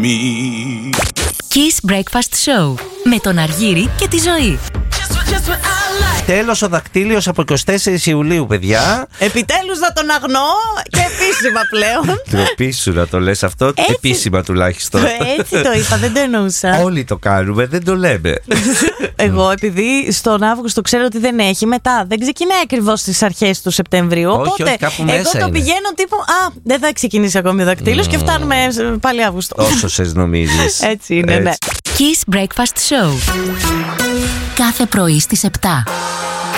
me. Kiss Breakfast Show με τον Αργύρη και τη Ζωή. Τέλος ο δακτύλιος από 24 Ιουλίου, παιδιά. Επιτέλους να τον αγνώ και επίσημα πλέον. Τροπή σου να το λες αυτό, Έτσι. επίσημα τουλάχιστον. Έτσι το είπα, δεν το εννοούσα. Όλοι το κάνουμε, δεν το λέμε. Εγώ επειδή στον Αύγουστο ξέρω ότι δεν έχει, μετά δεν ξεκινάει ακριβώς στις αρχές του Σεπτεμβρίου. Όχι, Οπότε όχι, κάπου μέσα εγώ το είναι. πηγαίνω τύπου δεν θα ξεκινήσει ακόμη ο δακτύλος και φτάνουμε πάλι Αύγουστο. Όσο σε νομίζεις. Έτσι είναι, ναι. Kiss Breakfast Show. Κάθε πρωί στις 7.